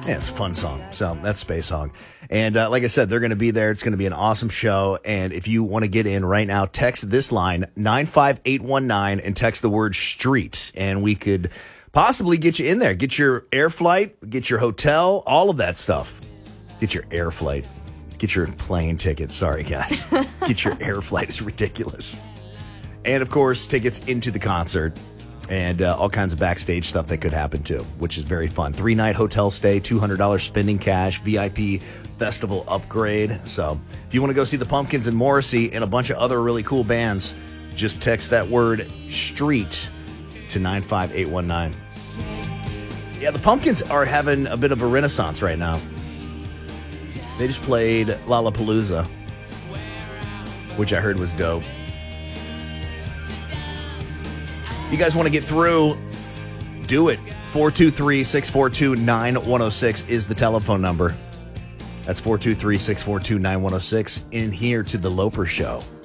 Yeah, it's a fun song. So that's Space Hog. And like I said, they're going to be there. It's going to be an awesome show. And if you want to get in right now, text this line, 95819, and text the word street. And we could possibly get you in there. Get your air flight, get your hotel, all of that stuff. Get your air flight. Get your plane ticket. Sorry, guys. Get your air flight. It's ridiculous. And, of course, tickets into the concert. And all kinds of backstage stuff that could happen, too, which is very fun. 3-night hotel stay, $200 spending cash, VIP festival upgrade. So if you want to go see the Pumpkins and Morrissey and a bunch of other really cool bands, just text that word street to 95819. Yeah, the Pumpkins are having a bit of a renaissance right now. They just played Lollapalooza, which I heard was dope. You guys want to get through, do it. 423-642-9106 is the telephone number. That's 423-642-9106 in here to the Loper Show.